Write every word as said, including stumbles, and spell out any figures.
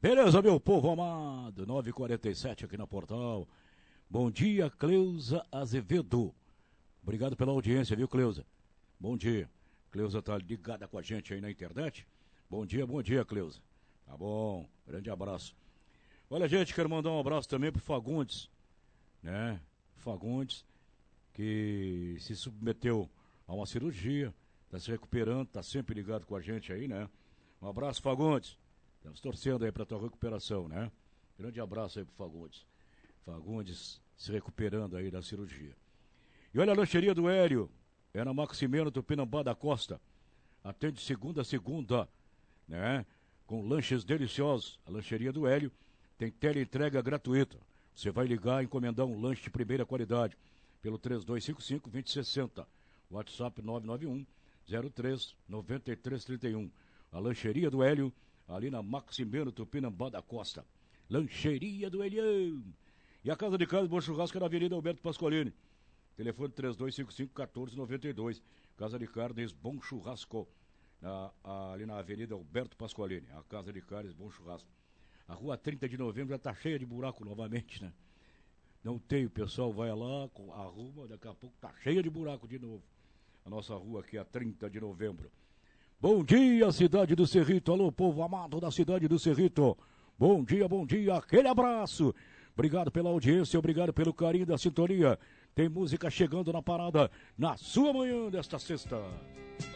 Beleza, meu povo amado, nove e quarenta e sete aqui na Portal. Bom dia, Cleusa Azevedo. Obrigado pela audiência, viu, Cleusa? Bom dia. Cleusa tá ligada com a gente aí na internet. Bom dia, bom dia, Cleusa. Tá bom, grande abraço. Olha, gente, quero mandar um abraço também pro Fagundes, né? Fagundes, que se submeteu a uma cirurgia, tá se recuperando, tá sempre ligado com a gente aí, né? Um abraço, Fagundes. Estamos torcendo aí pra tua recuperação, né? Grande abraço aí pro Fagundes. Fagundes se recuperando aí da cirurgia. E olha a lancheria do Hélio, é na Maximiano Tupinambá da Costa. Atende segunda a segunda, né? Com lanches deliciosos. A lancheria do Hélio tem teleentrega gratuita. Você vai ligar e encomendar um lanche de primeira qualidade pelo três dois cinco cinco, dois zero seis zero. WhatsApp nove nove um, zero três, nove três três um. A lancheria do Hélio, ali na Maximiano Tupinambá da Costa. Lancheria do Hélio. E a Casa de Carnes Bom Churrasco é na Avenida Alberto Pascolini. Telefone três dois cinco cinco, um quatro nove dois. Casa de Carnes Bom Churrasco. Na, ali na Avenida Alberto Pascolini. A Casa de Carnes Bom Churrasco. A rua trinta de novembro já está cheia de buraco novamente, né? Não tem, o pessoal vai lá, arruma, daqui a pouco tá cheia de buraco de novo. A nossa rua aqui é a trinta de novembro. Bom dia, cidade do Cerrito. Alô, povo amado da cidade do Cerrito. Bom dia, bom dia, aquele abraço. Obrigado pela audiência, obrigado pelo carinho da sintonia. Tem música chegando na parada na sua manhã desta sexta.